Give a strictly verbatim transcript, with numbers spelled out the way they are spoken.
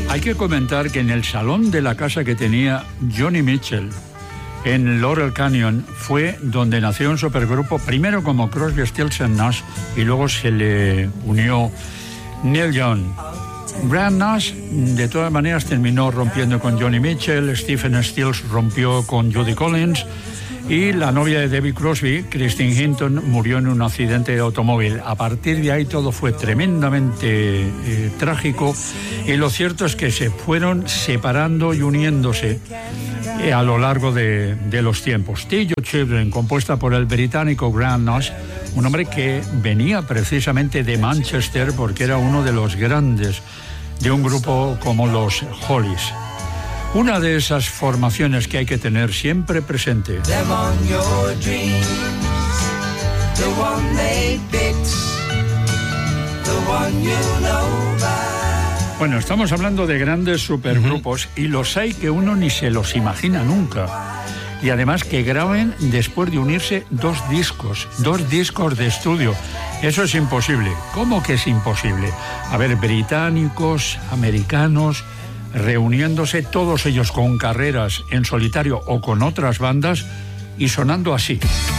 Hay que comentar que en el salón de la casa que tenía Joni Mitchell, en Laurel Canyon, fue donde nació un supergrupo, primero como Crosby, Stills and Nash, y luego se le unió Neil Young. Graham Nash, de todas maneras, terminó rompiendo con Joni Mitchell, Stephen Stills rompió con Judy Collins, y la novia de David Crosby, Christine Hinton, murió en un accidente de automóvil. A partir de ahí todo fue tremendamente eh, trágico, y lo cierto es que se fueron separando y uniéndose eh, a lo largo de, de los tiempos. Take Your Children, compuesta por el británico Graham Nash, un hombre que venía precisamente de Manchester porque era uno de los grandes de un grupo como los Hollies. Una de esas formaciones que hay que tener siempre presente. Bueno, estamos hablando de grandes supergrupos, uh-huh. y los hay que uno ni se los imagina nunca. Y además que graben después de unirse dos discos, dos discos de estudio. Eso es imposible. ¿Cómo que es imposible? A ver, británicos, americanos, reuniéndose todos ellos con carreras en solitario o con otras bandas y sonando así.